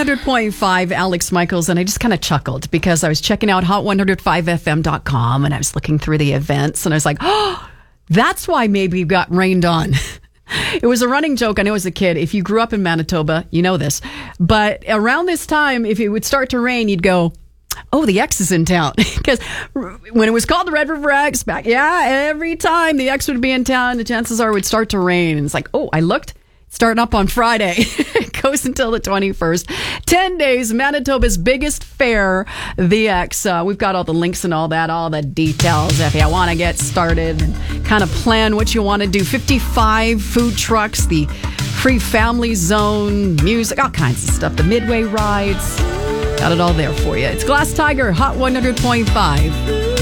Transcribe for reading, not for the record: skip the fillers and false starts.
100.5, Alex Michaels, and I just kind of chuckled because I was checking out hot105fm.com and I was looking through the events and I was like, oh, that's why maybe you got rained on. It was a running joke. I know as a kid, if you grew up in Manitoba, you know this. But around this time, if it would start to rain, you'd go, oh, the X is in town. Because when it was called the Red River X back, every time the X would be in town, the chances are it would start to rain. And it's like, oh, I looked. Starting up on Friday. It goes until the 21st. 10 days, Manitoba's biggest fair, the X. We've got all the links and all that, all the details if you want to get started and kind of plan what you want to do. 55 food trucks, the free family zone, music, all kinds of stuff. The Midway rides. Got it all there for you. It's Glass Tiger, Hot 100.5.